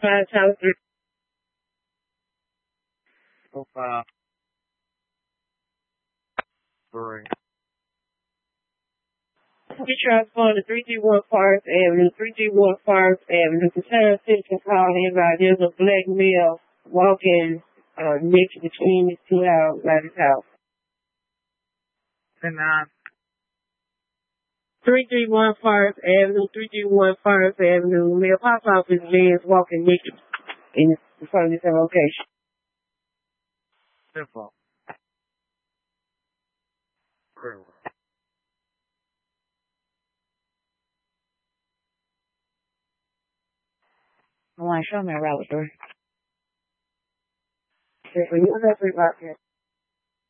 Times 3. So 5, 3. We transport to 331 Forest Avenue, 331 Forest Avenue. The town citizen called in about there's a black male walking next between the two houses by his house. 10-9. 331 Forest Avenue, 331 Forest Avenue. Mail post office man's walking naked in front of this location. 10-4. Great. I want to show me a route, sir. Okay, so you're not free about that.